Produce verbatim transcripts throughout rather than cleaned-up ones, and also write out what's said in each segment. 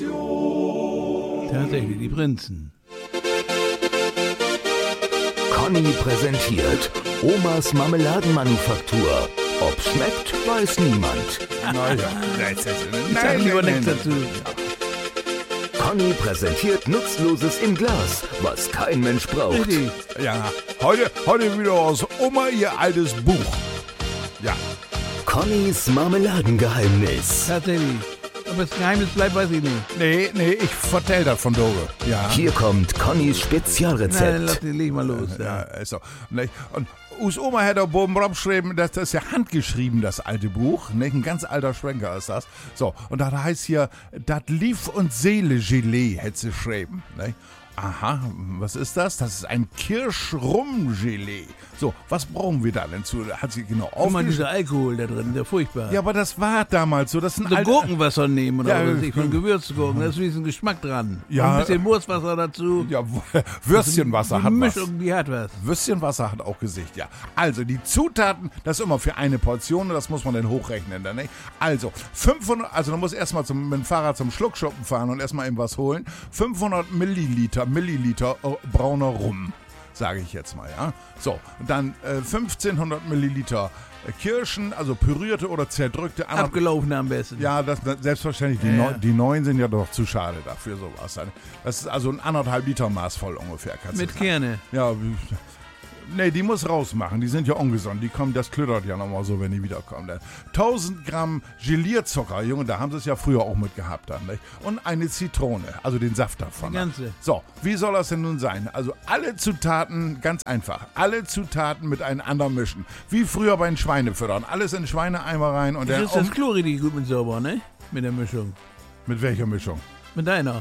Tatsächlich, die Prinzen. Conny präsentiert Omas Marmeladenmanufaktur. Ob's schmeckt, weiß niemand. Naja, Ich sag lieber nichts dazu. Conny präsentiert Nutzloses im Glas, was kein Mensch braucht. Richtig. Ja, heute, heute wieder aus Oma ihr altes Buch. Ja, Connys Marmeladengeheimnis. Tatsächlich. Ob es Geheimnis bleibt, weiß ich nicht. nee, nee, ich vertell das von Doge. Ja, Hier kommt Connys Na, Spezialrezept. dann lass den leg mal los. ja, Ja. ist so. Nicht? Und us Oma hat auch oben drauf geschrieben, das, das ist ja handgeschrieben, das alte Buch. Nicht? Ein ganz alter Schwenker ist das. So, und da heißt hier, das Lief- und Seele-Gelee, hätte sie geschrieben. Nicht? Aha, was ist das? Das ist ein Kirschrum-Gelee. So, was brauchen wir da denn zu? Hat sie genau Guck mal, aufgeschrieben? dieser Alkohol da drin, der furchtbar. Ja, aber das war damals so. Das sind So alte- Gurkenwasser nehmen oder Ja, was weiß ich, von Gewürzgurken, da ist wenigstens Geschmack dran. Ja. Und ein bisschen Wurstwasser dazu. Ja, Würstchenwasser Die hat was. Mischung, die hat was. Würstchenwasser hat auch Gesicht, ja. Also, die Zutaten, das ist immer für eine Portion, das muss man dann hochrechnen, dann, nicht? Also, fünfhundert, also, du musst erstmal zum, mit dem Fahrrad zum Schluckschuppen fahren und erstmal eben was holen. fünfhundert Milliliter, Milliliter äh, brauner Rum, sage ich jetzt mal, ja. So, dann äh, fünfzehnhundert Milliliter äh, Kirschen, also pürierte oder zerdrückte. Anderth- Abgelaufen am besten. ja, das, das selbstverständlich. Die, Ja, Neu- ja. die neuen sind ja doch zu schade dafür, sowas. Das ist also ein anderthalb Liter Maß voll ungefähr. Kannst Mit du sagen. Kerne. Ja, wie- nee, die muss rausmachen. Die sind ja ungesund. Die kommen, das klüttert ja nochmal so, wenn die wiederkommen. Dann tausend Gramm Gelierzucker, Junge, da haben sie es ja früher auch mit gehabt dann, nicht? Und eine Zitrone, also den Saft davon. Die ganze. So, wie soll das denn nun sein? Also alle Zutaten, ganz einfach, alle Zutaten miteinander mischen. Wie früher bei den Schweinefüttern. Alles in Schweineeimer rein und Du der kriegst das Klo richtig gut mit sauber, ne? Mit der Mischung. mit welcher Mischung? Mit deiner.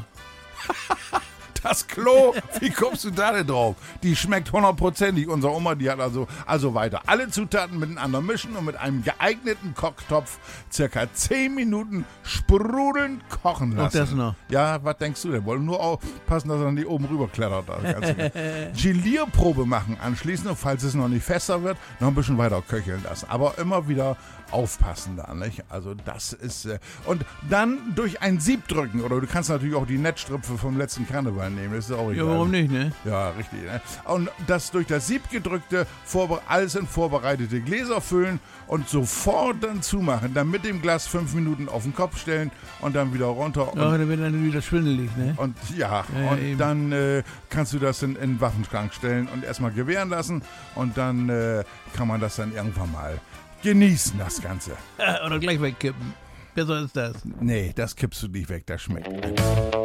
Das Klo, wie kommst du da denn drauf? Die schmeckt hundertprozentig. Unsere Oma, die hat also, also weiter. Alle Zutaten miteinander mischen und mit einem geeigneten Kochtopf circa zehn Minuten sprudelnd kochen lassen. das noch. Ja, was denkst du denn? Wollen nur aufpassen, dass er nicht oben rüber klettert. Das Ganze. Gelierprobe machen anschließend, und falls es noch nicht fester wird, noch ein bisschen weiter köcheln lassen. Aber immer wieder aufpassen da, nicht? Also das ist, äh, und dann durch ein Sieb drücken, oder du kannst natürlich auch die Netzstrüpfe vom letzten Karneval nehmen, das ist auch Ja, egal. warum nicht, ne? Ja, richtig. Ne? Und das durch das Sieb gedrückte, vorbe- alles in vorbereitete Gläser füllen und sofort dann zumachen. Dann mit dem Glas fünf Minuten auf den Kopf stellen und dann wieder runter. Und, Ja, dann wird dann wieder schwindelig, ne? und ja, Ja, ja, und eben. dann äh, kannst du das in, in den Waffenschrank stellen und erstmal gewähren lassen. Und dann äh, kann man das dann irgendwann mal genießen, das Ganze. Oder gleich wegkippen. Besser ist das. Nee, das kippst du nicht weg, das schmeckt.